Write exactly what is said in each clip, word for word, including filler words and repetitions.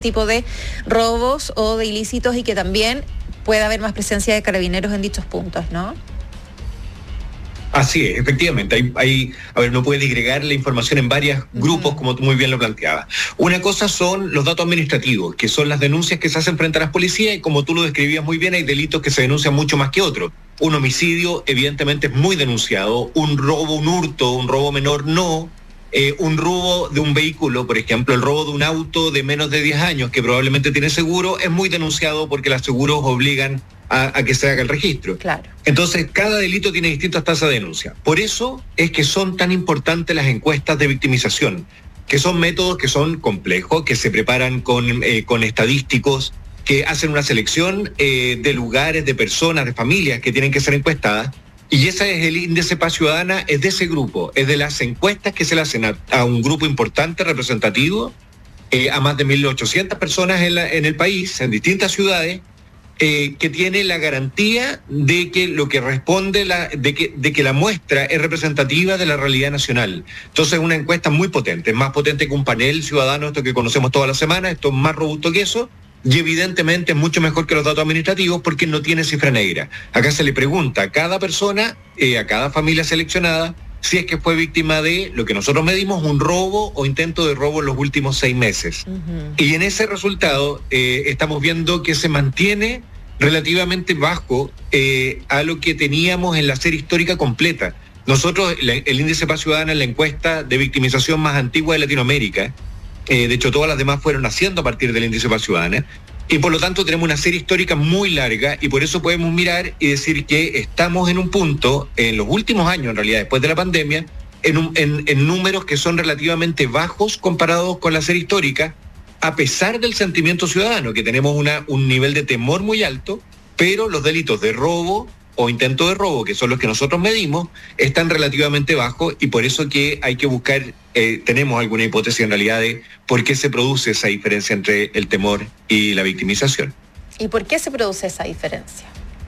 tipo de robos o de ilícitos y que también pueda haber más presencia de carabineros en dichos puntos, ¿no? Así es, efectivamente. Hay, hay, a ver, uno puede disgregar la información en varios grupos, uh-huh. como tú muy bien lo planteabas. Una cosa son los datos administrativos, que son las denuncias que se hacen frente a las policías, y como tú lo describías muy bien, hay delitos que se denuncian mucho más que otros. Un homicidio, evidentemente, es muy denunciado. Un robo, un hurto, un robo menor, no. Eh, un robo de un vehículo, por ejemplo, el robo de un auto de menos de diez años, que probablemente tiene seguro, es muy denunciado porque los seguros obligan a, a que se haga el registro. Claro. Entonces, cada delito tiene distintas tasas de denuncia. Por eso es que son tan importantes las encuestas de victimización, que son métodos que son complejos, que se preparan con, eh, con estadísticos, que hacen una selección eh, de lugares, de personas, de familias que tienen que ser encuestadas. Y ese es el índice Paz Ciudadana, es de ese grupo, es de las encuestas que se le hacen a, a un grupo importante, representativo, eh, a más de mil ochocientas personas en, la, en el país, en distintas ciudades, eh, que tiene la garantía de que lo que responde, la, de, que, de que la muestra es representativa de la realidad nacional. Entonces es una encuesta muy potente, es más potente que un panel ciudadano, esto que conocemos toda la semana, esto es más robusto que eso. Y evidentemente es mucho mejor que los datos administrativos porque no tiene cifra negra. Acá se le pregunta a cada persona, eh, a cada familia seleccionada, si es que fue víctima de lo que nosotros medimos, un robo o intento de robo en los últimos seis meses. Uh-huh. Y en ese resultado eh, estamos viendo que se mantiene relativamente bajo eh, a lo que teníamos en la serie histórica completa. Nosotros, la, el índice Paz Ciudadana es la encuesta de victimización más antigua de Latinoamérica. Eh, de hecho, todas las demás fueron naciendo a partir del índice Paz Ciudadana, y por lo tanto tenemos una serie histórica muy larga, y por eso podemos mirar y decir que estamos en un punto, en los últimos años en realidad, después de la pandemia, en, un, en, en números que son relativamente bajos comparados con la serie histórica, a pesar del sentimiento ciudadano, que tenemos una, un nivel de temor muy alto, pero los delitos de robo o intento de robo, que son los que nosotros medimos, están relativamente bajos, y por eso que hay que buscar, eh, tenemos alguna hipótesis en realidad de por qué se produce esa diferencia entre el temor y la victimización. ¿Y por qué se produce esa diferencia?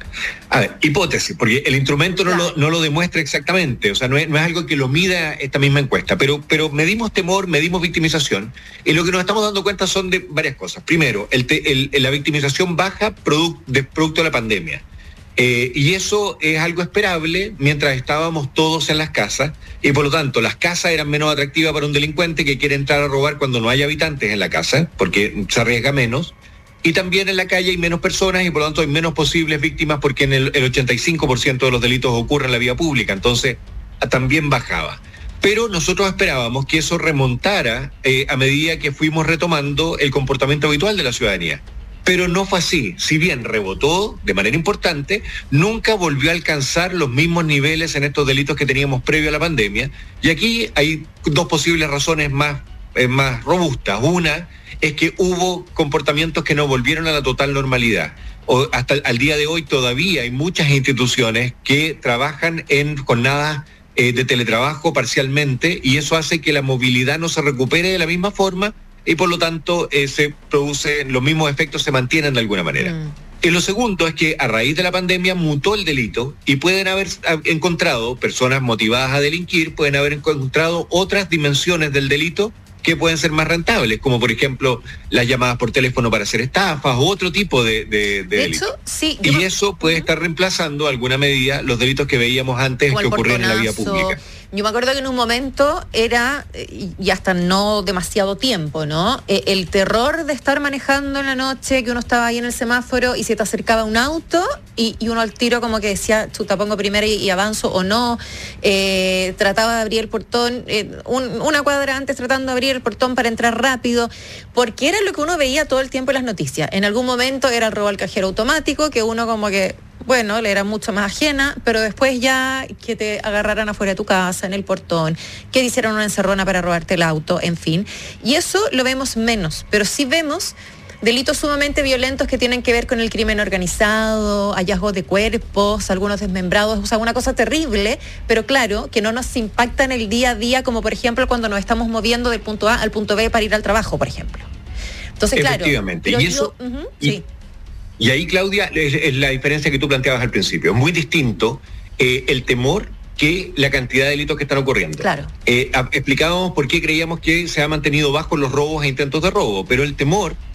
A ver, hipótesis, porque el instrumento no, claro. lo, no lo demuestra exactamente, o sea, no es, no es algo que lo mida esta misma encuesta, pero, pero medimos temor, medimos victimización, y lo que nos estamos dando cuenta son de varias cosas. Primero, el te, el, la victimización baja producto de, producto de la pandemia. Eh, y eso es algo esperable mientras estábamos todos en las casas, y por lo tanto las casas eran menos atractivas para un delincuente que quiere entrar a robar cuando no hay habitantes en la casa, porque se arriesga menos, y también en la calle hay menos personas y por lo tanto hay menos posibles víctimas, porque en el, el ochenta y cinco por ciento de los delitos ocurren en la vía pública, entonces también bajaba. Pero nosotros esperábamos que eso remontara eh, a medida que fuimos retomando el comportamiento habitual de la ciudadanía. Pero no fue así. Si bien rebotó de manera importante, nunca volvió a alcanzar los mismos niveles en estos delitos que teníamos previo a la pandemia. Y aquí hay dos posibles razones más, eh, más robustas. Una es que hubo comportamientos que no volvieron a la total normalidad. O hasta al día de hoy todavía hay muchas instituciones que trabajan en jornadas eh, de teletrabajo parcialmente, y eso hace que la movilidad no se recupere de la misma forma, y por lo tanto eh, se producen los mismos efectos, se mantienen de alguna manera. Mm. Y lo segundo es que a raíz de la pandemia mutó el delito, y pueden haber encontrado personas motivadas a delinquir, pueden haber encontrado otras dimensiones del delito que pueden ser más rentables, como por ejemplo las llamadas por teléfono para hacer estafas o otro tipo de, de, de, de delitos. Hecho, sí, y me... eso puede estar reemplazando en alguna medida los delitos que veíamos antes que ocurrían en la vía pública. Yo me acuerdo que en un momento era, y hasta no demasiado tiempo, ¿no? Eh, el terror de estar manejando en la noche, que uno estaba ahí en el semáforo y se te acercaba un auto y, y uno al tiro como que decía, chuta, pongo primero y, y avanzo o no. Eh, trataba de abrir el portón, eh, un, una cuadra antes tratando de abrir el portón para entrar rápido, porque era lo que uno veía todo el tiempo en las noticias. En algún momento era el robo al cajero automático, que uno como que... bueno, le era mucho más ajena, pero después ya que te agarraran afuera de tu casa, en el portón, que hicieran una encerrona para robarte el auto, en fin. Y eso lo vemos menos, pero sí vemos delitos sumamente violentos que tienen que ver con el crimen organizado, hallazgos de cuerpos, algunos desmembrados, o sea, una cosa terrible, pero claro, que no nos impacta en el día a día, como por ejemplo cuando nos estamos moviendo del punto A al punto B para ir al trabajo, por ejemplo. Entonces, efectivamente, claro. y eso... Yo, uh-huh, y... sí. Y ahí, Claudia, es, es la diferencia que tú planteabas al principio. Es muy distinto eh, el temor que la cantidad de delitos que están ocurriendo. Claro. Eh, a, explicábamos por qué creíamos que se ha mantenido bajo los robos e intentos de robo, pero el temor